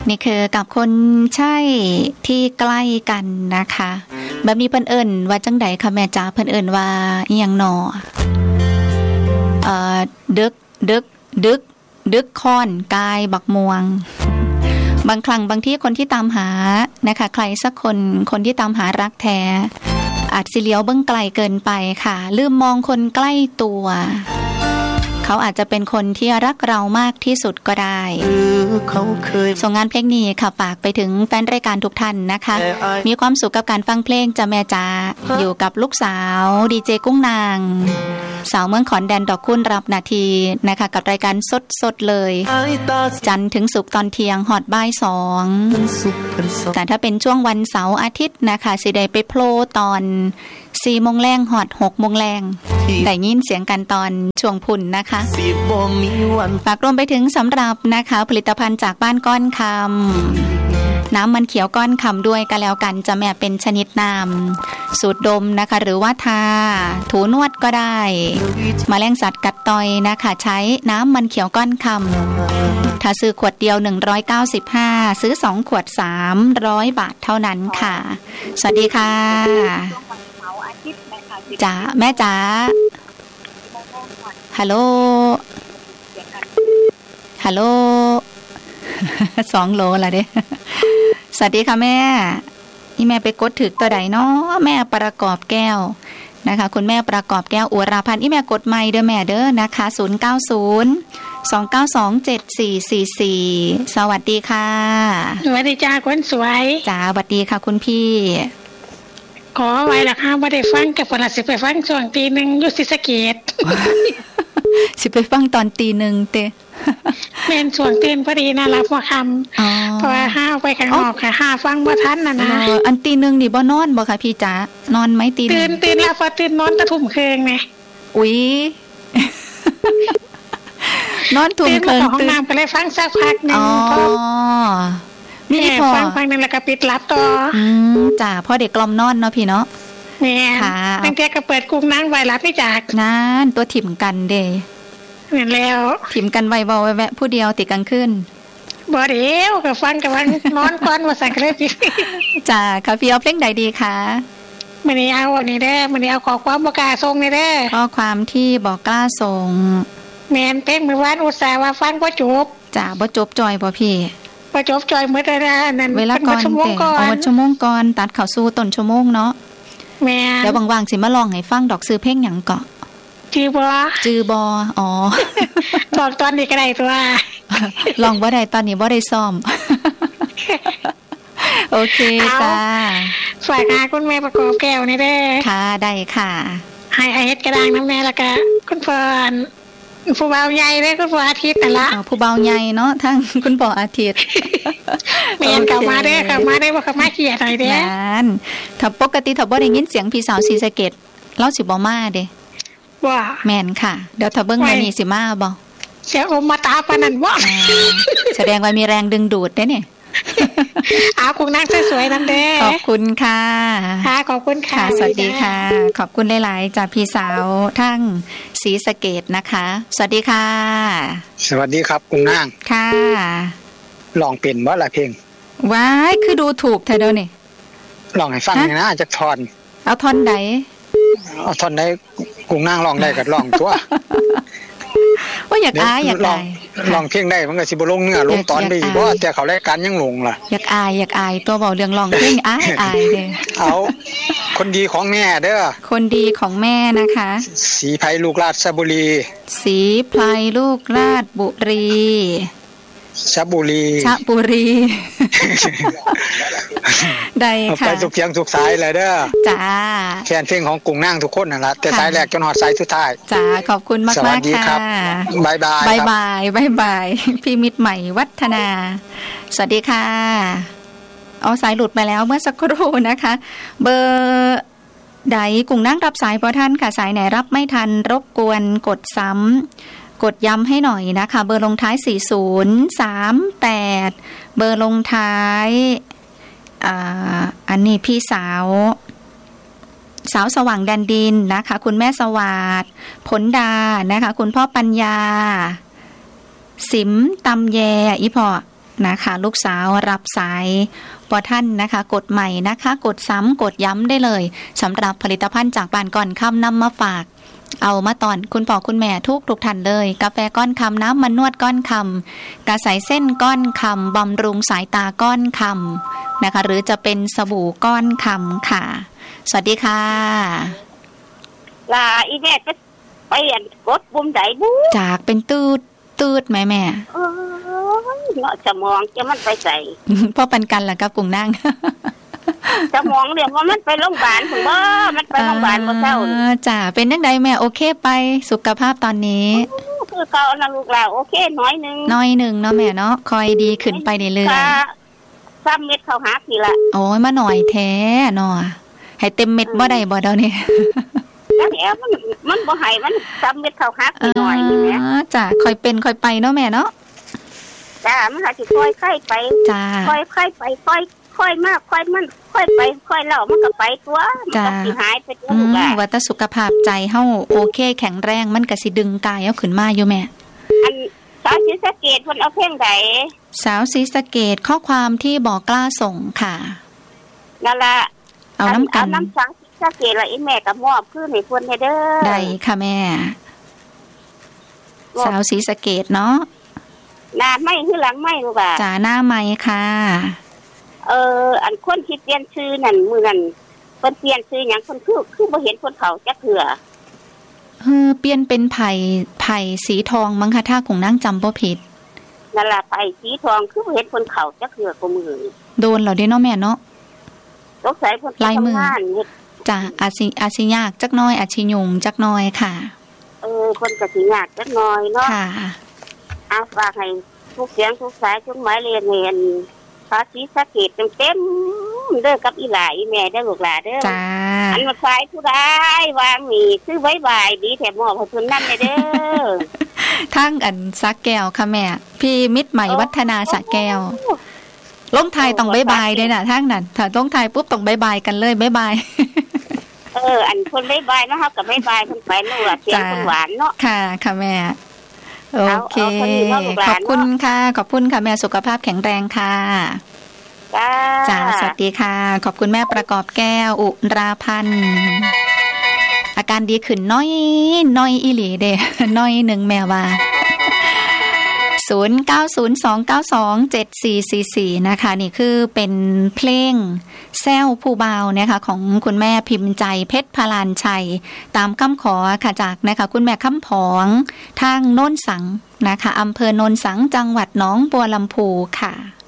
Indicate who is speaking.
Speaker 1: นี่คือกับคนใช่ที่ใกล้กันนะคะแบบนี้เพิ่นเอิ้นว่าจังใดคะแม่จ๋าเพิ่นเอิ้นว่าอีหยังหนอดึกค้อนกายบักม่วงบางครั้งบางที่คนที่ตามหานะคะใครสักคนที่ตามหารักแท้อาจสิเลี้ยวเบิ่งไกลเกินไปค่ะลืมมองคนใกล้ตัวเขาอาจจะเป็นคนที่รักเรามากที่สุดก็ได้ส่งงานเพลงนี้ค่ะฝากไปถึงแฟนรายการทุกท่านนะคะมีความสุขกับการฟังเพลงจ้ะแม่จ๋าอยู่กับลูกสาวดีเจกุ้งนางสาวเมืองขอนแดนดอกคุณรับนาทีนะคะกับรายการสดเลยจันทร์ถึงศุกร์ตอนเที่ยงฮอดบ่าย 2แต่ถ้าเป็นช่วงวันเสาร์อาทิตย์นะคะสิได้ไปโผล่ตอน4 โมงแรงฮอด6 โมงแรงได้ยินเสียงกันตอนช่วงพุ่นนะคะฝากรวมไปถึงสำหรับนะคะผลิตภัณฑ์จากบ้านก้อนคำน้ำมันเขียวก้อนคำด้วยก็แล้วกันจะแม่เป็นชนิดน้ำสูตรดมนะคะหรือว่าทาถูนวดก็ได้แมลงสัตว์กัดต่อยนะคะใช้น้ำมันเขียวก้อนคำถ้าซื้อขวดเดียว195ซื้อ2ขวด300 บาทเท่านั้นค่ะสวัสดีค่ะจ๋าแม่จ๋าฮัลโหล2 โลละเด้สวัสดีค่ะแม่นี่แม่ไปกดถึกตัวใดเนาะแม่ประกอบแก้วนะคะคุณแม่ประกอบแก้วอุราพันธ์นี่แม่กดไมค์เด้อแม่เด้อนะคะ090-292-7444สวัสดีค่ะ
Speaker 2: สวัสดีจ้าคนสวย
Speaker 1: จ้าสวัสดีค่ะคุณพี่
Speaker 2: ขอไว้ล่ะค่ะบ่ได้ฟังกับเพิ่นสิไปฟังช่วงตี1อยู่ศรีสะเกษ
Speaker 1: สิไปฟังตอนตี 1เต
Speaker 2: แม่นช่วงตื่นพอดีนะรับหัวค่ำเพราะว่าห้าไปข้างนอกค่ะห้าฟังบ่ทันน่ะนะ
Speaker 1: อันตี 1นี่บ่นอนบ่คะพี่จ๋านอนมั้ยตี1
Speaker 2: ตื่นแล้วพอตื่นนอนตะทุ่มครึ่งแม่
Speaker 1: อุ๊ยนอนทุ่มครึ่ง
Speaker 2: ตื่นห้องน้ำก็เลยฟังสักพักนึงนี่พอฟังนึงแล้วก็ปิดลับต่อ
Speaker 1: จ้าพ่อเด็กกล่อมนอนเนาะพี่เนาะ
Speaker 2: แม่ตั้งแต่ก็เปิดกุ้งนางไว้รับพี่จาก
Speaker 1: นั่นตัวถิ่มกันเด้
Speaker 2: เห็นแล้ว
Speaker 1: ถิ่มกันไว้เว้าแวะผู้เดียวติดกลางคืน
Speaker 2: บ่เดี๋ยวก็ฟังกับวันนอนก่อนว่าสั่งเลยพี่
Speaker 1: จ้าค่ะพี่เอาเพลงใดดีคะ
Speaker 2: มื้อนี้เอาอันนี้เด้อมื้อนี้เอาขอความบ่กล้าส่งนี่เด้อ
Speaker 1: ข้อความที่บ่กล้าส่ง
Speaker 2: แม่นเพลงมื้อวานอุตส่าห์ว่าฟังบ่จบ
Speaker 1: จ้าบ่จบจอยบ่พี่
Speaker 2: บ่จบจอยมื้อใดนั่น
Speaker 1: เวลาก่อนเอาชั่วโมงก่อนตัดเข้าสู่ต้นชั่วโมงเนาะ
Speaker 2: แม่
Speaker 1: เดี๋ยวว่างๆสิมาลองให้ฟังดอกซื้อเพลงหยังเกาะ
Speaker 2: จือบอ
Speaker 1: อ๋อ
Speaker 2: บอกตอนนี้ก็ได้ตัว
Speaker 1: ลองบ่ได้ตอนนี้บ่ได้ซ้อมโอเคจ้า
Speaker 2: ฝากหาคุณแม่ประกอบแก้วนี่เด้อ
Speaker 1: ค่ะได้ค่ะ
Speaker 2: ให้เฮ็ดกระด้างน้ำแม่แล้วก็คุณเพิ่นผู้บ่าวใหญ่เด้อคุณพ่ออาทิตย์นั่นล่ะ
Speaker 1: ผู้บ่าวใหญ่เนาะทั้งคุณพ่ออาทิตย์
Speaker 2: แม่นเข้ามาเด้อบ่เข้ามาเกียรติหน่อยเด้อ
Speaker 1: นั่นถ้าปกติถ้าบ่ได้ยินเสียงพี่สาวศรีสะเกษเราสิบ่มาเด้
Speaker 2: ว่า
Speaker 1: แม่นค่ะเดี๋ยวถ้าเบิ่งมื้อนี้สิมาบ่
Speaker 2: เสียอมมาตาปานนั้นบ่
Speaker 1: แสดงว่ามีแรงดึงดูดเด้เนี่ย
Speaker 2: คุณนางสวยๆนั่นเด้
Speaker 1: ขอบคุณค่ะ
Speaker 2: ค่ะขอบคุณค่ะ
Speaker 1: สวัสดีค่ะขอบคุณหลายๆจากพี่สาวทั้งศรีสะเกษนะคะสวัสดีค่ะ
Speaker 3: สวัสดีครับคุณนาง
Speaker 1: ค่ะ
Speaker 3: ลองเป็นบ่ล่ะเพลง
Speaker 1: ว้ายคือดูถูกแท้เด้อนี่
Speaker 3: ลองให้ฟังหน่อยนะจักท่อน
Speaker 1: เอาท่อนใด
Speaker 3: เอาท่อนใดคุณนางร้องได้ก็ร้องตัว
Speaker 1: ว่าอยากอาย
Speaker 3: ลองเพลงได้มันก็สิบ่ลงเนื้อลงตอนไปอีกบ่แต่เขารายการยังลงล่ะ
Speaker 1: อยากอายตัวเว้าเรื่องร้องเพลงอายเด้อ
Speaker 3: เอาคนดีของแม่เด้อ
Speaker 1: คนดีของแม่นะคะ
Speaker 3: ศรีไพลูกราชบุรี
Speaker 1: ศรีไพลูกราชบุรี
Speaker 3: ชบุรี
Speaker 1: ได้ค่ะ
Speaker 3: ไปทุกเพียงทุกสายเลยเด้อ
Speaker 1: จ้า
Speaker 3: แฟนเพลงของกุ้งนางทุกคนนั่นล่ะแต่สายแรกจนฮอดสายสุดท้าย
Speaker 1: จ้าขอบคุณมากๆค่ะสวัสดีครับ
Speaker 3: บ๊าย
Speaker 1: บายพี่มิตรใหม่วัฒนาสวัสดีค่ะเอาสายหลุดไปแล้วเมื่อสักครู่นะคะเบอร์ใดกุ้งนางรับสายพอท่านค่ะสายไหนรับไม่ทันรบกวนกดซ้ำกดย้ำให้หน่อยนะคะเบอร์ลงท้าย4038เบอร์ลงท้ายอันนี้พี่สาวสว่างแดนดินนะคะคุณแม่สวัสดิ์ผลดานะคะคุณพ่อปัญญาสิมตำแยอีพ่อนะคะลูกสาวรับสายปอท่านนะคะกดใหม่นะคะกดซ้ำกดย้ำได้เลยสำหรับผลิตภัณฑ์จากบ้านก่อนค่ำนำมาฝากเอามาตอนคุณพ่อคุณแม่ทุกท่านเลยกาแฟก้อนคำน้ำมันนวดก้อนคำกระใสเส้นก้อนคำบำรุงสายตาก้อนคำนะคะหรือจะเป็นสบู่ก้อนคำค่ะสวัสดีค่ะ
Speaker 4: ลาอีแม่ไปกดปุ่มไหนบู
Speaker 1: จากเป็นตืดแม่เ
Speaker 4: นาะสมองจะมันไปใส่
Speaker 1: พ่อปันกันล่ะกับกุ้งนั่ง
Speaker 4: สมองเดี๋ยวว่ามันไปโรงพยาบาลถึงว่ามันไปโรงพยาบาลบ่เศร้า
Speaker 1: จ้าเป็นจังไดแม่โอเคไปสุขภาพตอนนี้
Speaker 4: คือเก่านะลูกหลานโอเคน้อยนึง
Speaker 1: เนาะแม่เนาะคอยดีขึ้นไปเรื่อย
Speaker 4: ๆซ้ำเม็ดเข้าหาทีละ
Speaker 1: โอ้ยมาหน่อยแท้เนาะให้เต็มเม็ดบ่ได้บ่เดี๋ยวนี้
Speaker 4: แล้วแอบมันบ่ให้มันซ้ำเม็ดเข้าหาทีหน่อยนี่แหละ
Speaker 1: จ้าคอยเป็นคอยไปเนาะแม่เนาะ
Speaker 4: จ้ามันหาสิค่อยไข้ไป
Speaker 1: จ้า
Speaker 4: ค่อยไข้ไปค่อยมากค่อยมันค่อยไปค่อยเล่ามันก็ไปตัวมันก็สิหายไปตัวลูกอ่ะ
Speaker 1: ว่าแต่สุขภาพใจเฮาโอเคแข็งแรงมันก็สิดึงกายเอาขึ้นมาอยู่แม่
Speaker 4: อันสาวศรีสะเกษเพิ่นเอาเพลงใด
Speaker 1: สาวศรีสะเกษข้อความที่บอกกล้าส่งค่ะ
Speaker 4: นั่นล่ะ
Speaker 1: เอาน้ำกัน
Speaker 4: น้ำสาวศรีสะเกษละอีแม่ก็มอบคือให้เพิ่นเด้อ
Speaker 1: ได้ค่ะแม่สาวศรีสะเกษเนาะ
Speaker 4: หน้าไม้คือหลังไม้ลูกอ่ะ
Speaker 1: จ้าหน้าไม้ค่ะ
Speaker 4: อันคนที่เปลี่ยนชื่อนั่นมื้อนั้นเพิ่นเปลี่ยนชื่อหยังเพิ่นคือบ่เห็นคนเขาจักเทื่อ
Speaker 1: เปลี่ยนเป็นไผ่สีทองมั้งค่ะถ้าคงนั่งจำบ่ผิด
Speaker 4: นั่นล่ะไผ่สีทองคือบ่เห็นคนเขาจักเทื่อก็มือ
Speaker 1: โดนแล้วเด้เนาะแม่เนาะ
Speaker 4: สงสัยเพิ่นทำงาน
Speaker 1: จ้ะอาสิยากจักหน่อยอาสิยุ่งจักหน่อยค่ะ
Speaker 4: เพิ่นก็สิยากจักหน่อยเนาะ
Speaker 1: ค่ะ
Speaker 4: ฝากให้ทุกเสียงทุกสายทุกหมายเรียนเห็นภาษีสะเกดเต็มเด้อกับอีหลาอีแม่ได้ลูกหลาเด้อ
Speaker 1: จ้า
Speaker 4: อันมาขายผู้ใดวางมีซื้อไว้บ่ายดีแถมหม้อให้เพิ่นนำเด้อ
Speaker 1: ทั้งอันสะแก้วค่ะแม่พี่มิตรใหม่วัฒนาสะแก้วลงไทยต้องบ๊ายบายด้วยน่ะทั้งนั้นถ้าลงไทยปุ๊บต้องบ๊ายบายกันเลยบ๊ายบาย
Speaker 4: อันเพิ่นบ๊ายบายเนาะเฮาก็บ๊ายบายเพิ่นไปลูกเสียงเพิ่นหวานเนาะ
Speaker 1: ค่ะแม่โอเคขอบคุณค่ะขอบคุณค่ะแม่สุขภาพแข็งแรงค่ะจ้าสวัสดีค่ะขอบคุณแม่ประกอบแก้วอุราพันธ์อาการดีขึ้นน้อยอีหลีเด้น้อยหนึ่งแม่ว่า0902927444นะคะนี่คือเป็นเพลงแซวผู้เบานะคะของคุณแม่พิมพ์ใจเพชรพลานชัยตามคำขอค่ะจากนะคะคุณแม่คำผองทางโน้นสังนะคะอำเภอโน้นสังจังหวัดหนองบัวลำพูค่ะ